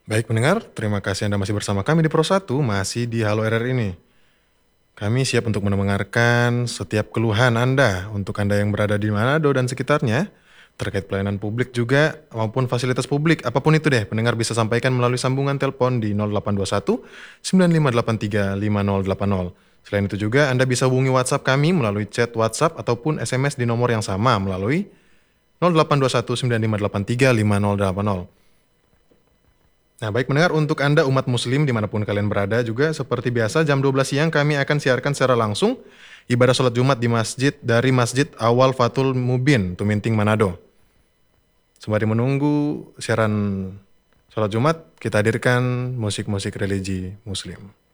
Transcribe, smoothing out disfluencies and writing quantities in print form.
Baik pendengar, terima kasih Anda masih bersama kami di Pro1, masih di Halo RR ini. Kami siap untuk mendengarkan setiap keluhan Anda, untuk Anda yang berada di Manado dan sekitarnya, terkait pelayanan publik juga, maupun fasilitas publik, apapun itu deh, pendengar bisa sampaikan melalui sambungan telepon di 0821 9583 5080. Selain itu juga, Anda bisa hubungi WhatsApp kami melalui chat WhatsApp ataupun SMS di nomor yang sama melalui 0821 9583 5080. Nah, baik mendengar, untuk Anda umat muslim dimanapun kalian berada juga seperti biasa jam 12 siang kami akan siarkan secara langsung ibadah sholat Jumat di masjid dari Masjid Awal Fatul Mubin, Tuminting, Manado. Sembari menunggu siaran sholat Jumat, kita hadirkan musik-musik religi muslim.